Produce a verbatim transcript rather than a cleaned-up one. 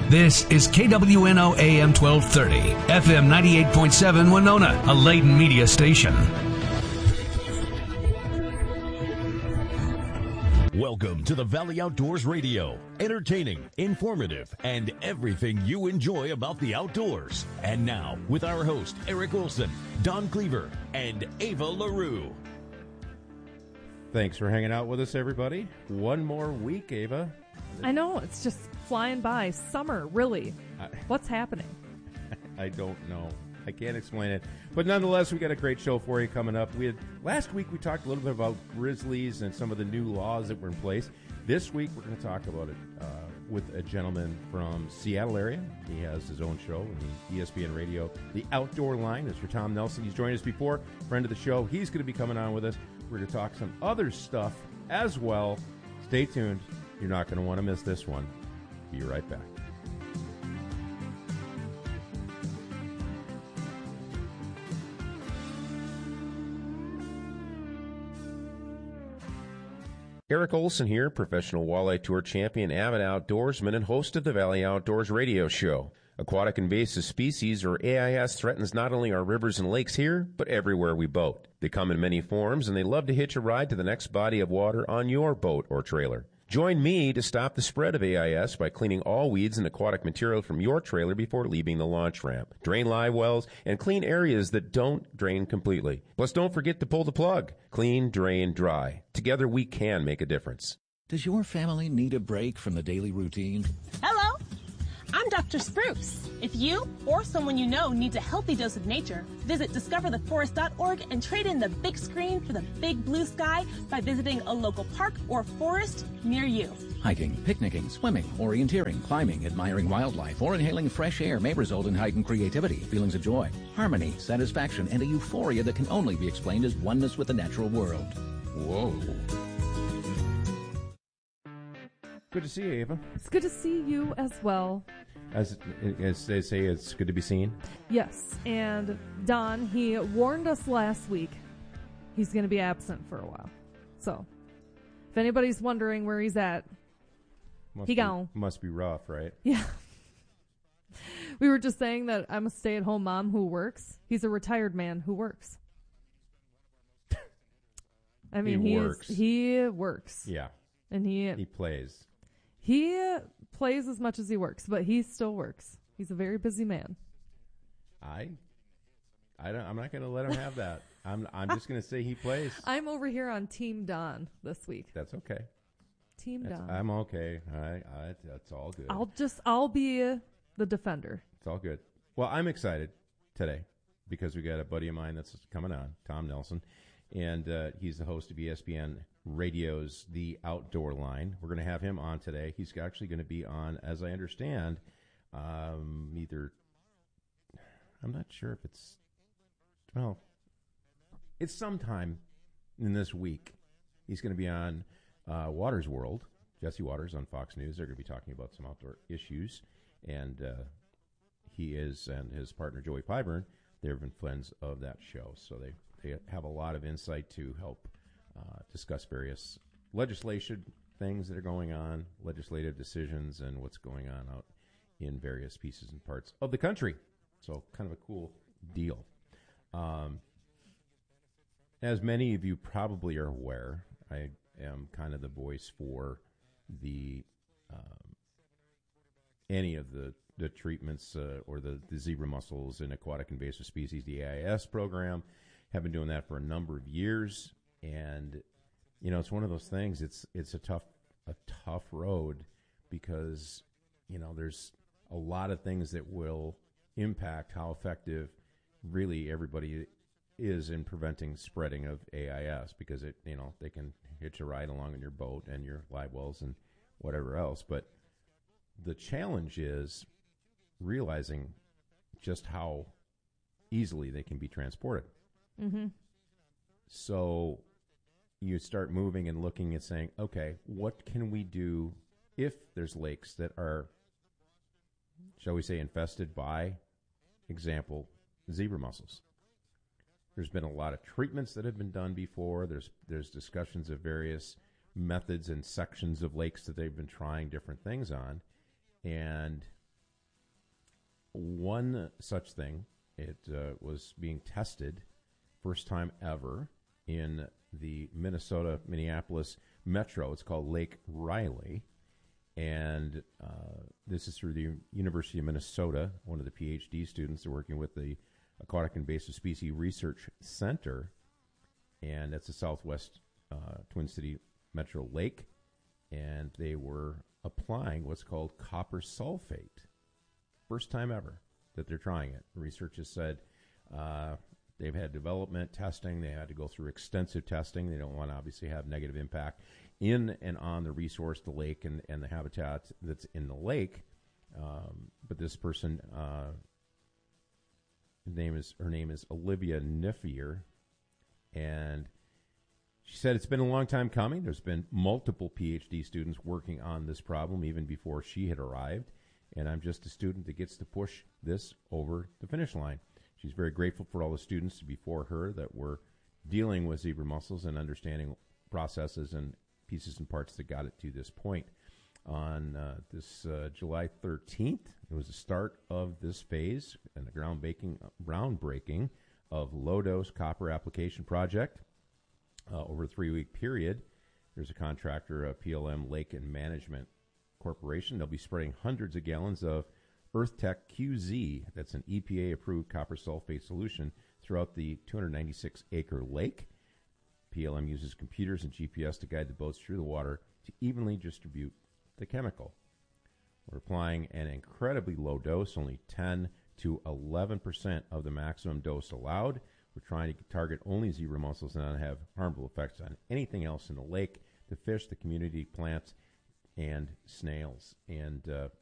This is K W N O A M twelve thirty, F M ninety-eight point seven Winona, a Layton media station. Welcome to the Valley Outdoors Radio. Entertaining, informative, and everything you enjoy about the outdoors. And now, with our host, Eric Olson, Don Cleaver, and Ava LaRue. Thanks for hanging out with us, everybody. One more week, Ava. I know, it's just flying by. Summer, really. I, What's happening? I don't know. I can't explain it. But nonetheless, we got a great show for you coming up. We had last week we talked a little bit about grizzlies and some of the new laws that were in place. This week we're going to talk about it uh, with a gentleman from Seattle area. He has his own show on the E S P N Radio, The Outdoor Line. Mister Tom Nelson. He's joined us before, friend of the show. He's going to be coming on with us. We're going to talk some other stuff as well. Stay tuned. You're not going to want to miss this one. Be right back. Eric Olson here, professional walleye tour champion, avid outdoorsman, and host of the Valley Outdoors Radio Show. Aquatic invasive species, or A I S, threatens not only our rivers and lakes here, but everywhere we boat. They come in many forms, and they love to hitch a ride to the next body of water on your boat or trailer. Join me to stop the spread of A I S by cleaning all weeds and aquatic material from your trailer before leaving the launch ramp. Drain live wells and clean areas that don't drain completely. Plus, don't forget to pull the plug. Clean, drain, dry. Together, we can make a difference. Does your family need a break from the daily routine? Hello, I'm Doctor Spruce. If you or someone you know needs a healthy dose of nature, visit discover the forest dot org and trade in the big screen for the big blue sky by visiting a local park or forest near you. Hiking, picnicking, swimming, orienteering, climbing, admiring wildlife, or inhaling fresh air may result in heightened creativity, feelings of joy, harmony, satisfaction, and a euphoria that can only be explained as oneness with the natural world. Whoa. Good to see you, Ava. It's good to see you as well. As, as they say, it's good to be seen. Yes, and Don, he warned us last week he's going to be absent for a while. So, if anybody's wondering where he's at, Must he be, gone. Must be rough, right? Yeah. We were just saying that I'm a stay-at-home mom who works. He's a retired man who works. I mean, he he works. Is, he works. Yeah. And he He plays. He plays as much as he works, but he still works. He's a very busy man. I, I don't. I'm not going to let him have that. I'm. I'm just going to say he plays. I'm over here on Team Don this week. That's okay. Team That's, Don. I'm okay. I, I. That's all good. I'll just. I'll be uh, the defender. It's all good. Well, I'm excited today because we got a buddy of mine that's coming on, Tom Nelson, and uh, he's the host of E S P N Radio's The Outdoor Line. We're going to have him on today. He's actually going to be on, as I understand, um, either, I'm not sure if it's, well, it's sometime in this week. He's going to be on uh, Waters World, Jesse Waters on Fox News. They're going to be talking about some outdoor issues, and uh, he is, and his partner Joey Pyburn, they've been friends of that show, so they, they have a lot of insight to help Uh, discuss various legislation things that are going on, legislative decisions, and what's going on out in various pieces and parts of the country. So kind of a cool deal. Um, as many of you probably are aware, I am kind of the voice for the um, any of the, the treatments uh, or the, the zebra mussels in aquatic invasive species, the A I S program. Have been doing that for a number of years. And, you know, it's one of those things, it's it's a tough a tough road because, you know, there's a lot of things that will impact how effective really everybody is in preventing spreading of A I S because, it you know, they can hitch a ride along in your boat and your live wells and whatever else. But the challenge is realizing just how easily they can be transported. Mm-hmm. So you start moving and looking and saying, okay, what can we do if there's lakes that are, shall we say, infested by, example, zebra mussels? There's been a lot of treatments that have been done before. There's there's discussions of various methods and sections of lakes that they've been trying different things on. And one such thing. It uh, was being tested, first time ever, in the Minnesota, Minneapolis metro. It's called Lake Riley. And uh, this is through the University of Minnesota. One of the PhD students are working with the Aquatic Invasive Species Research Center. And that's the Southwest uh, Twin City Metro Lake. And they were applying what's called copper sulfate. First time ever that they're trying it. Researchers said uh, they've had development testing. They had to go through extensive testing. They don't want to obviously have negative impact in and on the resource, the lake, and, and the habitat that's in the lake. Um, but this person, uh, name is her name is Olivia Niffier, and she said it's been a long time coming. There's been multiple PhD students working on this problem even before she had arrived, and I'm just a student that gets to push this over the finish line. She's very grateful for all the students before her that were dealing with zebra mussels and understanding processes and pieces and parts that got it to this point. On uh, this uh, July thirteenth, it was the start of this phase and the groundbreaking, groundbreaking of low-dose copper application project. Uh, over a three-week period, there's a contractor, uh, P L M Lake and Management Corporation. They'll be spraying hundreds of gallons of EarthTech Q Z, that's an E P A-approved copper sulfate solution, throughout the two hundred ninety-six acre lake. P L M uses computers and G P S to guide the boats through the water to evenly distribute the chemical. We're applying an incredibly low dose, only ten to eleven percent of the maximum dose allowed. We're trying to target only zebra mussels and not have harmful effects on anything else in the lake, the fish, the community, plants, and snails. And uh,